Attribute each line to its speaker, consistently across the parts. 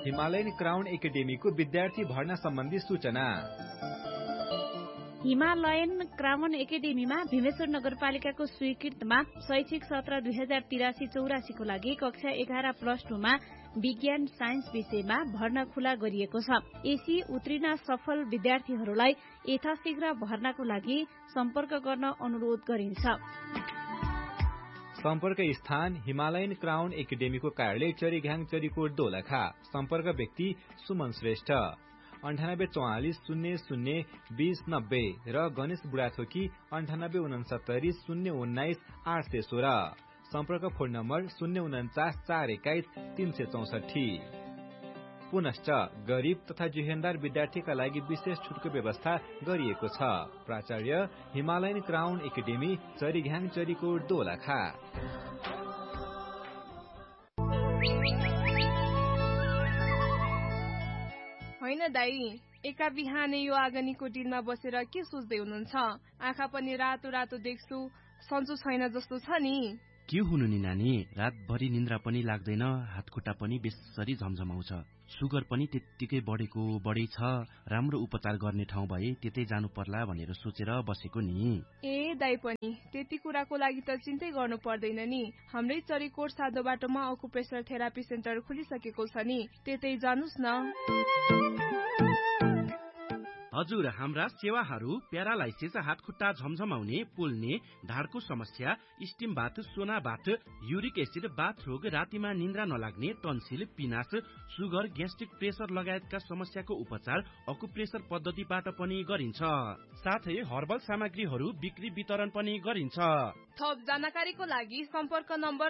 Speaker 1: Himalayan crown एकाडेमीको विद्यार्थी भर्ना सम्बन्धी सूचना।
Speaker 2: हिमालयन क्राउन एकाडेमीमा भीमेश्वर नगरपालिकाको स्वीकृतमा शैक्षिक सत्र 2083-84 को लागि कक्षा 11+2 मा विज्ञान साइन्स विषयमा भर्ना खुला गरिएको छ। एसी उत्तीर्ण सफल विद्यार्थीहरूलाई यथाशीघ्र भर्नाको लागि सम्पर्क गर्न अनुरोध गरिन्छ।
Speaker 1: सम्पर्क स्थान हिमालयन क्राउन एकाडेमीको कार्यालय चरीघ्याङ चरीकोट दोलखा। सम्पर्क व्यक्ति सुमन श्रेष्ठ 9844002090 र गणेश बुढाथोकी 9869019816। सम्पर्क फोन नम्बर 049412364। पुनश्च गरीब तथा जुहेनदार विद्यार्थीका लागि विशेष छुटको व्यवस्था गरिएको छ। प्राचार्य Himalayan crown academy चरीघ्याङ Charikot Dolakha.
Speaker 3: होइन दाई, एका बिहानै यो आगनीको डिलमा बसेर के सोच्दै हुनुहुन्छ? आँखा पनि रातो रातो देख्छु, सन्चो छैन जस्तो छ नि।
Speaker 4: के हुनु नि नानी, रातभरि निन्द्रा पनि लाग्दैन, हातखुट्टा पनि बेसरी झमझमाउँछ, सुगर पनि त्यत्तिकै बढै छ। राम्रो उपचार गर्ने ठाउँ भए त्यतै जानु पर्ला भनेर सोचेर बसेको नि।
Speaker 3: ए दाई पनि त्यति कुराको लागि त चिन्तै गर्नु पर्दैन नि। हाम्रै चरीकोट सादो बाटोमा अकुप्रेसर थेरापी सेन्टर खुलिसकेको छ नि, त्यतै जानुस् न।
Speaker 4: हजुर, हाम्रा सेवाहरू प्यारालाइसिस, हातखुट्टा झमझमाउने, पोल्ने, ढाडको समस्या, स्टिम बाथ, सोना बाथ, युरिक एसिड, बाथ रोग, रातिमा निन्द्रा नलाग्ने, टन्सिल, पिनास, सुगर, ग्यास्ट्रिक, प्रेसर लगायतका समस्याको उपचार अकुप्रेसर पद्धतिबाट पनि गरिन्छ। साथै हर्बल सामग्रीहरू बिक्री वितरण पनि गरिन्छ।
Speaker 3: थप जानकारीको लागि सम्पर्क नम्बर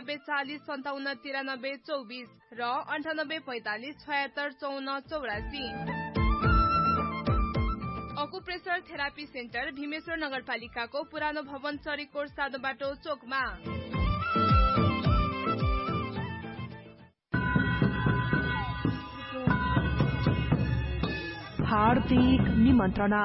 Speaker 3: 9840579324 र 9845765484। अकुप्रेसर थेरापी सेन्टर भीमेश्वर नगरपालिकाको पुरानो भवन चरीकोट सादो बाटो चोकमा।
Speaker 5: हार्दिक निमन्त्रणा।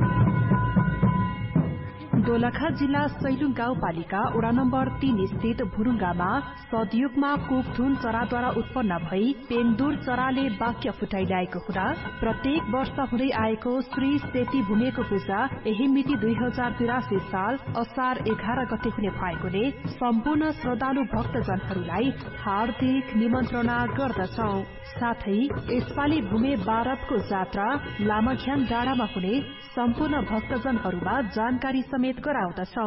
Speaker 5: दोलखा जिल्ला सैलुङ गाउँपालिका वडा नम्बर 3 स्थित भुरुङ्गामा सदयुगमा कुकथुन चराद्वारा उत्पन्न भई पेन्दुर चराले वाक्य फुटाइल्याएको हुँदा प्रत्येक वर्ष हुँदै आएको श्री सेती भूमिको पूजा यही मिति 2083 साल असार 11 गते हुने भएकोले सम्पूर्ण श्रद्धालु भक्तजनहरूलाई हार्दिक निमन्त्रणा गर्दछौ। साथै यसपालि भूमि बारतको जात्रा लामाख्यान डाँडामा हुने सम्पूर्ण भक्तजनहरूमा जानकारी समेत गराउँदछौ।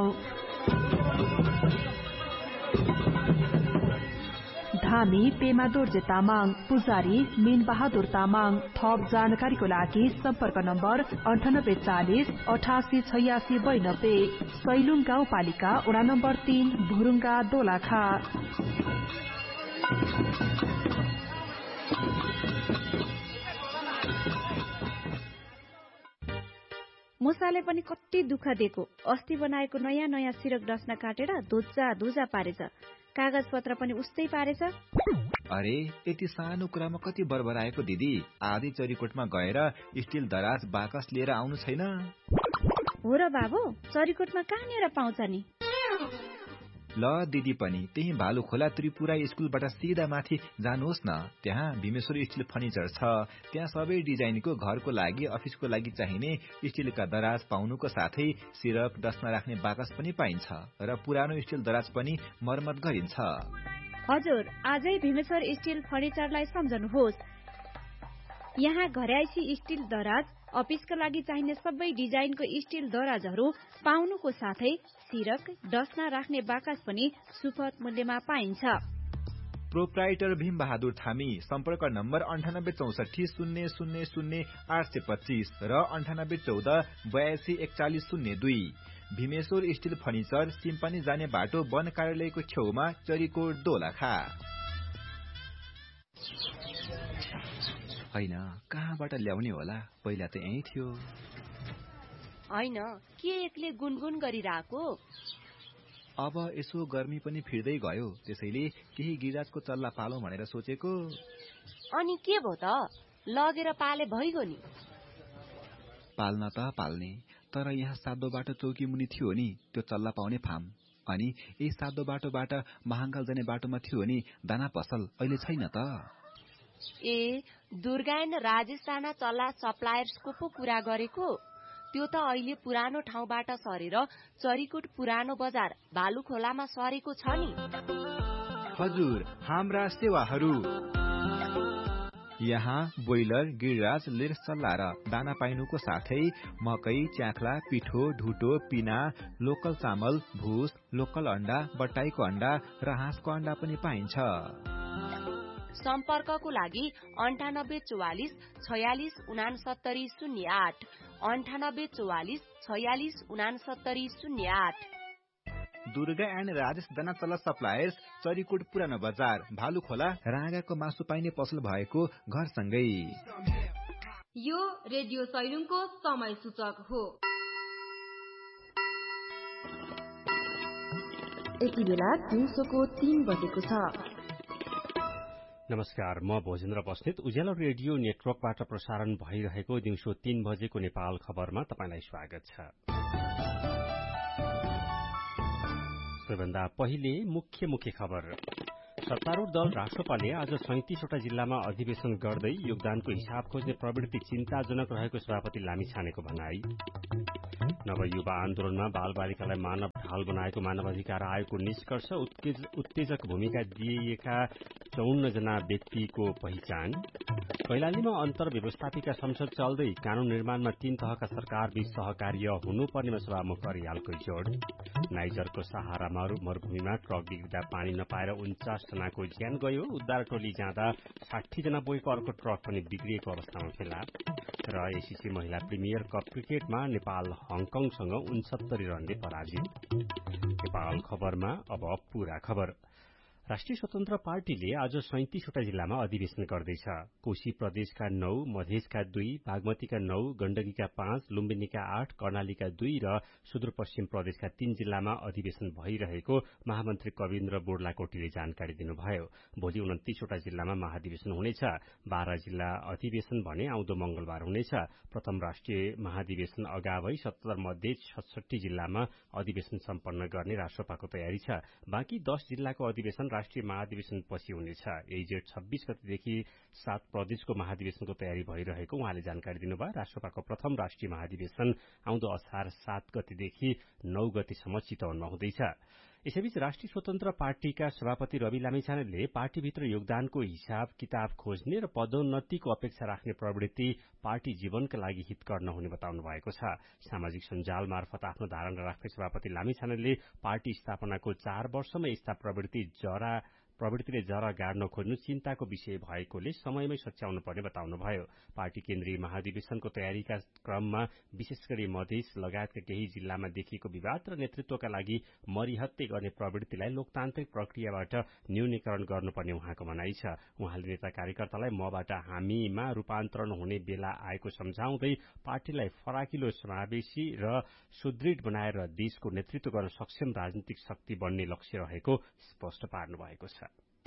Speaker 5: धामी पेमा दोर्जे तामाङ, पुजारी मीन बहादुर तामाङ। थप जानकारीको लागि सम्पर्क नम्बर 9840888692। सैलुङ गाउँपालिका वडा नम्बर 3 भुरुङ्गा दोलखा।
Speaker 2: मुसाले पनि कति दुःख दिएको। अस्ति बनाएको नयाँ नयाँ सिरक डस्ना काटेर धुजा पारेछ, कागज पत्र पनि उस्तै पारेछ।
Speaker 1: अरे यति सानो कुरामा कति बरबराएको दिदी। आधी चरीकोटमा गएर स्टिल दराज बाकस लिएर आउनु छैन?
Speaker 2: हो र बाबु, चरीकोटमा कहाँनिर पाउँछ नि?
Speaker 1: ल दिदी पनि त्यही भालु खोला त्रिपुरा स्कुलबाट सिधा माथि जानुहोस् न। त्यहाँ भीमेश्वर स्टिल फर्निचर छ। त्यहाँ सबै डिजाइनको घरको लागि, अफिसको लागि चाहिने स्टिलका दराज पाउनुको साथै सिरक डस्ना राख्ने बाकस पनि पाइन्छ र पुरानो स्टिल दराज पनि मर्मत गरिन्छ।
Speaker 2: हजुर, आजै भीमेश्वर स्टिल फर्निचरलाई सम्झनुहोस्। यहाँ घरयाइसी स्टिल दराज, अफिसका लागि चाहिने सबै डिजाइनको स्टिल दराजहरू पाउनुको साथै सिरक डस्ना राख्ने बाकस पनि सुपथ मूल्यमा पाइन्छ।
Speaker 1: प्रोप्राइटर भीम बहादुर थामी। सम्पर्क नम्बर 9864000825 र 9814824102। भीमेश्वर स्टिल फर्निचर, सिम्पानी जाने बाटो वन कार्यालयको छेउमा चरीकोट दोलखा। हैन, कहाँबाट ल्याउने होला? पहिला त यही थियो।
Speaker 6: हैन, के एक्लै गुनगुन गरिरहेको?
Speaker 1: अब यसो गर्मी पनि फिर्दै गयो, त्यसैले केही गिराजको चल्ला पालौं भनेर सोचेको।
Speaker 6: अनि के भो त, लगेर पाले भइगयो नि?
Speaker 1: पाल्न त पाल्ने, तर यहाँ सादो बाटो चौकी मुनि थियो नि त्यो चल्ला पाउने फार्म। अनि यही सादो बाटोबाट महाङ्गाल जाने बाटोमा थियो नि दाना पसल, अहिले छैन त।
Speaker 6: ए दुर्गायन राजेश राणा चल्ला सप्लायर्सको पो कुरा गरेको? त्यो त अहिले पुरानो ठाउँबाट सरेर चरीकोट पुरानो बजार भालुखोलामा सरेको छ नि।
Speaker 1: हजुर, हाम्रा सेवाहरू यहाँ ब्रोइलर, गिरिराज, लिर सल्ला र दाना पाइनुको साथै मकै, च्याख्ला, पिठो, ढुटो, पिना, लोकल चामल, भुस, लोकल अण्डा, बट्टाईको अण्डा र हाँसको अण्डा पनि पाइन्छ।
Speaker 6: सम्पर्कको लागि 9844 46 69 08 9844 46 69 08।
Speaker 1: दुर्गा एन्ड राजेश दाना चल्ला सप्लायर्स, चरीकोट पुरानो बजार भालुखोला, राँगाको मासु पाइने पसल भएको घरसँगै।
Speaker 7: यो रेडियो सैलुङको समय सूचक हो।
Speaker 5: यति बेला दिउँसोको 3 बजेको छ।
Speaker 8: नमस्कार, म भोजेन्द्र बस्नेत। उज्यालो रेडियो नेटवर्कबाट प्रसारण भइरहेको दिउँसो 3 बजेको नेपाल खबरमा तपाईलाई स्वागत छ। सबैभन्दा पहिले मुख्य खबर। सत्तारूढ़ दल राष्ट्रपाले आज 37वटा जिल्लामा अधिवेशन गर्दै योगदानको हिसाब खोज्ने प्रवृत्ति चिन्ताजनक रहेको सभापति लामिछानेको भनाई। नवयुवा आन्दोलनमा बालबालिकालाई मानव ढाल बनाएको मानवाधिकार आयोगको निष्कर्ष। उत्तेजक भूमिका दिएका 54 जना व्यक्तिको पहिचान। कैलालीमा अन्तर व्यवस्थापिका संसद चल्दै कानून निर्माणमा 3 तहका सरकारबीच सहकार्य हुनुपर्नेमा सभामुख अर्यालको जोड़। नाइजरको सहारा मरूभूमिमा ट्रक बिग्रिँदा पानी नपाएर 49 जनाको ज्यान गयो। उद्धार टोली जाँदा 60 जना बोकेको अर्को ट्रक पनि बिग्रिएको अवस्थामा फेला। र एसीसी महिला प्रिमियर कप क्रिकेटमा नेपाल हङकङसँग 69 रनले पराजित। नेपाल खबरमा अब पूरा खबर। राष्ट्रिय स्वतन्त्र पार्टीले आज 37वटा जिल्लामा अधिवेशन गर्दैछ। कोशी प्रदेशका 9, मधेसका 2, बागमतीका 9, गण्डकीका 5, लुम्बिनीका 8, कर्णालीका 2 र सुदूरपश्चिम प्रदेशका 3 जिल्लामा अधिवेशन भइरहेको महामन्त्री कविन्द्र बोर्लाकोटीले जानकारी दिनुभयो। भोलि 29वटा जिल्लामा महाधिवेशन हुनेछ। 12 जिल्ला अधिवेशन भने आउँदो मंगलबार हुनेछ। प्रथम राष्ट्रिय महाधिवेशन अगावै 70 मध्ये 66 जिल्लामा अधिवेशन सम्पन्न गर्ने राष्ट्रपाको तयारी छ। बाँकी 10 जिल्लाको अधिवेशन राष्ट्रिय महाधिवेशन पछि हुनेछ। यही जेठ 26 गतेदेखि 7 प्रदेशको महाधिवेशनको तयारी भइरहेको उहाँले जानकारी दिनुभयो। राष्ट्रपाको प्रथम राष्ट्रिय महाधिवेशन आउँदो असार 7 गतेदेखि 9 गतेसम्म चितवनमा हुँदैछ। यसैबीच राष्ट्रिय स्वतन्त्र पार्टीका सभापति रवि लामिछानेले पार्टीभित्र योगदानको हिसाब किताब खोज्ने र पदोन्नतिको अपेक्षा राख्ने प्रवृत्ति पार्टी जीवनका लागि हितकर नहुने बताउनु भएको छ। सामाजिक सञ्जाल मार्फत आफ्नो धारणा राख्दै सभापति लामिछानेले पार्टी स्थापनाको 4 वर्षमा यस्ता प्रवृत्तिले जरा गाड्न खोज्नु चिन्ताको विषय भएकोले समयमै सच्याउनु पर्ने बताउनुभयो। पार्टी केन्द्रीय महाधिवेशनको तयारीका क्रममा विशेष गरी मधेस लगायतका केही जिल्लामा देखिएको विवाद र नेतृत्वका लागि मरिहत्ते गर्ने प्रवृत्तिलाई लोकतान्त्रिक प्रक्रियाबाट न्यूनीकरण गर्नुपर्ने उहाँको भनाइ छ। उहाँले नेता कार्यकर्तालाई मबाट हामीमा रूपान्तरण हुने बेला आएको सम्झाउँदै पार्टीलाई फराकिलो, समावेशी र सुदृढ बनाएर देशको नेतृत्व गर्न सक्षम राजनीतिक शक्ति बन्ने लक्ष्य रहेको स्पष्ट पार्नु भएको छ।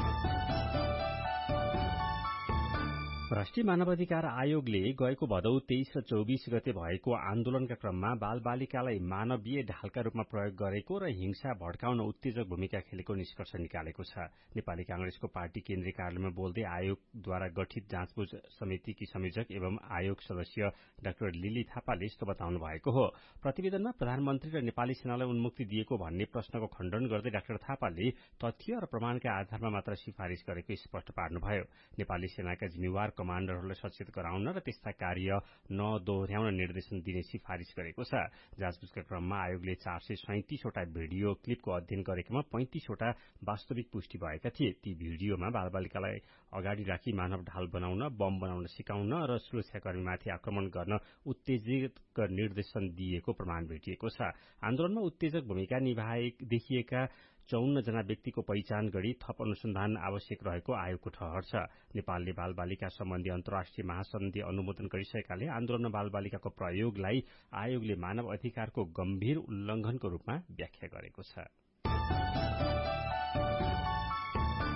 Speaker 8: राष्ट्रिय मानवाधिकार आयोगले गएको भदौ 23 र 24 गते भएको आन्दोलनका क्रममा बालबालिकालाई मानवीय ढालका रूपमा प्रयोग गरेको र हिंसा भड्काउन उत्तेजक भूमिका खेलेको निष्कर्ष निकालेको छ। नेपाली कांग्रेसको पार्टी केन्द्रीय कार्यालयमा बोल्दै आयोगद्वारा गठित जाँचबुझ समितिकी संयोजक एवं आयोग सदस्य डाक्टर लिली थापाले यस्तो बताउनु भएको हो। प्रतिवेदनमा प्रधानमन्त्री र नेपाली सेनालाई उन्मुक्ति दिएको भन्ने प्रश्नको खण्डन गर्दै डाक्टर थापाले तथ्य र प्रमाणका आधारमा मात्र सिफारिश गरेको स्पष्ट पार्नुभयो। नेपाली सेनाका जिम्मेवार कमाण्डरहरूलाई सचेत गराउन र त्यस्ता कार्य नदोहोर्याउन निर्देशन दिने सिफारिश गरेको छ। जाँचबुझका क्रममा आयोगले 437वटा भिडियो क्लिपको अध्ययन गरेकोमा 35वटा वास्तविक पुष्टि भएका थिए। ती भिडियोमा बालबालिकालाई अगाडि राखी मानव ढाल बनाउन, बम बनाउन सिकाउन र सुरक्षाकर्मीमाथि आक्रमण गर्न उत्तेजित निर्देशन दिएको प्रमाण भेटिएको छ। आन्दोलनमा उत्तेजक भूमिका देखिएका 54 जना व्यक्तिको पहिचान गरी थप अनुसन्धान आवश्यक रहेको आयोगको ठहर छ। नेपालले बालबालिका सम्बन्धी अन्तर्राष्ट्रिय महासन्धि अनुमोदन गरिसकेकाले आन्दोलनमा बालबालिकाको प्रयोगलाई आयोगले मानव अधिकारको गम्भीर उल्लंघनको रूपमा व्याख्या गरेको छ।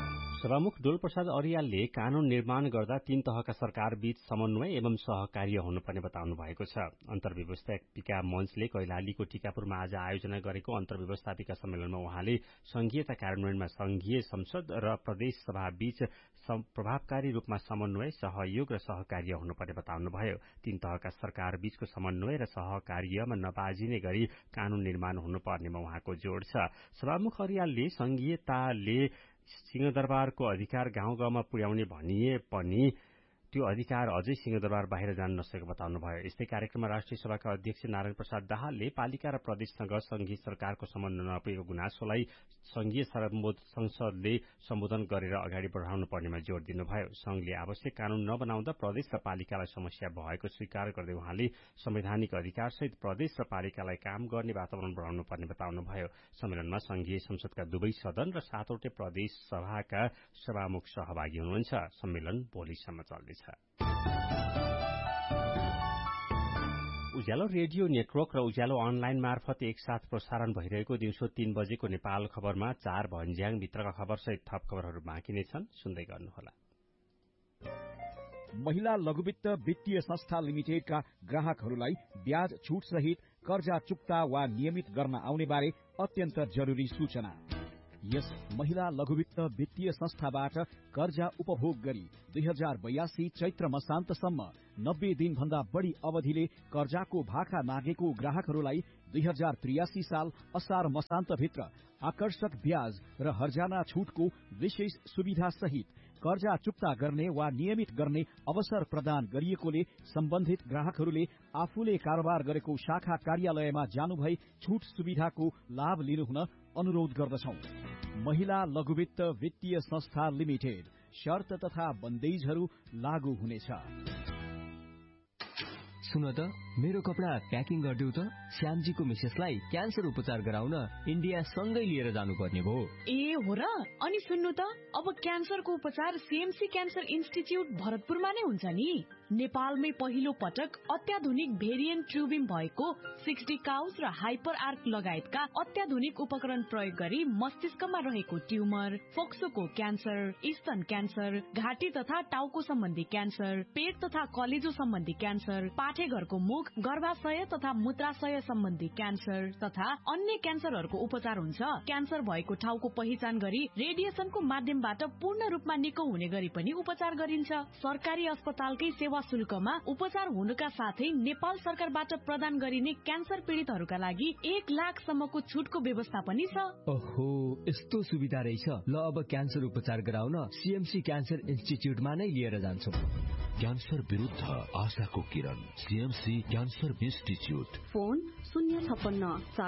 Speaker 8: सभामुख डोलप्रसाद अर्यालले कानून निर्माण गर्दा 3 तहका सरकार बीच समन्वय एवं सहकार्य हुनुपर्ने बताउनु भएको छ। अन्तर्व्यवस्थापिका मञ्चले कैलालीको टीकापुरमा आज आयोजना गरेको अन्तर्व्यवस्थापिका सम्मेलनमा उहाँले संघीयता कार्यान्वयनमा संघीय संसद र प्रदेश सभा बीच प्रभावकारी रूपमा समन्वय, सहयोग र सहकार्य हुनुपर्ने बताउनुभयो। 3 तहका सरकार बीचको समन्वय र सहकार्यमा नबाजिने गरी कानून निर्माण हुनुपर्नेमा उहाँको जोड़ छ। सभामुख अर्यालले संघीयताले सिंहदरबारको अधिकार गाउँ गाउँमा पुर्याउने भनिए पनि त्यो अधिकार अझै सिंहदरबार बाहिर जान नसकेको बताउनुभयो। यस्तै कार्यक्रममा राष्ट्रिय सभाका अध्यक्ष नारायण प्रसाद दाहालले पालिका र प्रदेशसँग संघीय सरकारको सम्बन्ध नपुगेको गुनासोलाई संघीय संसदले सम्बोधन गरेर अगाडि बढ़ाउनु पर्नेमा जोड़ दिनुभयो। संघले आवश्यक कानून नबनाउँदा प्रदेश र पालिकालाई समस्या भएको स्वीकार गर्दै उहाँले संवैधानिक अधिकारसहित प्रदेश र पालिकालाई काम गर्ने वातावरण बढ़ाउनु पर्ने बताउनुभयो। सम्मेलनमा संघीय संसदका दुवै सदन र 7वटै प्रदेश सभाका सभामुख सहभागी हुनुहुन्छ। सम्मेलन भोलिसम्म चल्नेछ। उज्यालो रेडियो नेटवर्क र उज्यालो अनलाइन मार्फत एकसाथ प्रसारण भइरहेको दिउँसो 3 बजेको नेपाल खबरमा 4 भन्ज्याङ भित्रका खबरसहित थप खबरहरू बाँकी नै छन्, सुन्दै गर्नुहोला।
Speaker 9: महिला लघुवित्त वित्तीय संस्था लिमिटेडका ग्राहकहरूलाई ब्याज छूट सहित कर्जा चुक्ता वा नियमित गर्न आउने बारे अत्यन्त जरूरी सूचना। यस महिला लघुवित्त वित्तीय संस्थाबाट कर्जा उपभोग गरी 2082 चैत्र मसान्तसम्म 90 दिनभन्दा बढ़ी अवधिले कर्जाको भाका मागेको ग्राहकहरूलाई 2083 साल असार मसान्तभित्र आकर्षक ब्याज र हर्जाना छूटको विशेष सुविधा सहित कर्जा चुक्ता गर्ने वा नियमित गर्ने अवसर प्रदान गरिएकोले सम्बन्धित ग्राहकहरूले आफूले कारोबार गरेको शाखा कार्यालयमा जानुभई छूट सुविधाको लाभ लिनुहुन अनुरोध गर्दछौं। महिला लघुवित्त वित्तीय संस्था लिमिटेड, शर्त तथा बन्देजहरू लागू हुनेछ।
Speaker 10: सुन त, मेरो कपडा प्याकिङ गरिदेऊ त। श्यामजीको मिसेसलाई क्यान्सर उपचार गराउन इन्डिया सँगै लिएर जानुपर्ने भयो।
Speaker 5: ए हो र? अनि सुन्नु त, अब क्यान्सरको उपचार सीएमसी क्यान्सर इन्स्टिच्युट भरतपुरमा नै हुन्छ नि। नेपालमै पहिलो पटक अत्याधुनिक भेरिएन्ट ट्युबिङ भएको 60 काउज र हाइपर आर्क लगायतका अत्याधुनिक उपकरण प्रयोग गरी मस्तिष्कमा रहेको ट्युमर, फोक्सोको क्यान्सर, स्तन क्यान्सर, घाँटी तथा टाउको सम्बन्धी क्यान्सर, पेट तथा कलेजो सम्बन्धी क्यान्सर, पाठेघरको मुख, गर्भाशय तथा मूत्राशय सम्बन्धी क्यान्सर तथा अन्य क्यान्सरहरूको उपचार हुन्छ। क्यान्सर भएको ठाउँको पहिचान गरी रेडिएसनको माध्यमबाट पूर्ण रूपमा निको हुने गरी पनि उपचार गरिन्छ। सरकारी अस्पतालकै सेवा शुल्कमा उपचार हुनुका साथै नेपाल सरकारबाट प्रदान गरिने क्यान्सर पीड़ितहरूका लागि 1 लाखसम्मको छुटको व्यवस्था पनि छ।
Speaker 10: ओहो, यस्तो सुविधा रहेछ। ल, अब क्यान्सर उपचार गराउन सीएमसी क्यान्सर इन्स्टिच्युटमा नै लिएर जान्छौं।
Speaker 11: क्यान्सर विरुद्ध आशाको किरण, सीएमसी क्यान्सर इन्स्टिच्युट।
Speaker 12: फोन 056